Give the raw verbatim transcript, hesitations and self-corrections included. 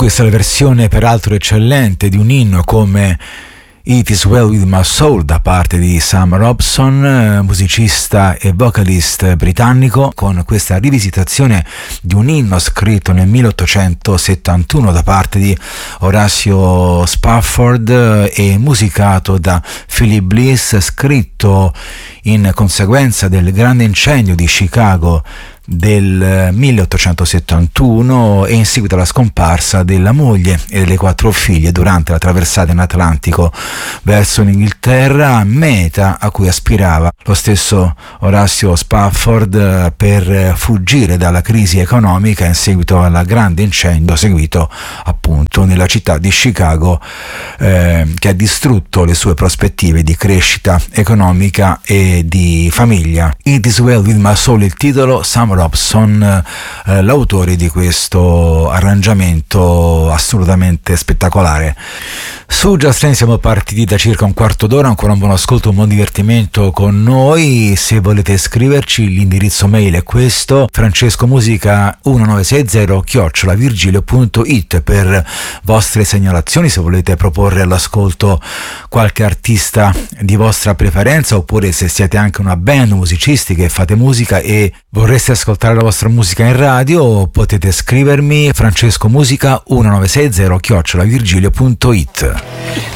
questa è la versione peraltro eccellente di un inno come It Is Well With My Soul da parte di Sam Robson, musicista e vocalist britannico, con questa rivisitazione di un inno scritto nel milleottocentosettantuno da parte di Horatio Spafford e musicato da Philip Bliss, scritto in conseguenza del grande incendio di Chicago del milleottocentosettantuno e in seguito alla scomparsa della moglie e delle quattro figlie durante la traversata in Atlantico verso l'Inghilterra, meta a cui aspirava lo stesso Horatio Spafford per fuggire dalla crisi economica in seguito al grande incendio seguito appunto nella città di Chicago, eh, che ha distrutto le sue prospettive di crescita economica e di famiglia. It Is Well With My Soul il titolo, Sam Robson eh, l'autore di questo arrangiamento assolutamente spettacolare. Su Just Train siamo partiti da circa un quarto d'ora, ancora un buon ascolto, un buon divertimento con noi. Se volete scriverci l'indirizzo mail è questo, francescomusica millenovecentossessanta chiocciola virgilio punto it, per vostre segnalazioni, se volete proporre all'ascolto qualche artista di vostra preferenza, oppure se siete anche una band, musicisti che fate musica e vorreste ascoltare la vostra musica in radio, potete scrivermi francescomusica millenovecentossessanta chiocciola virgilio punto it.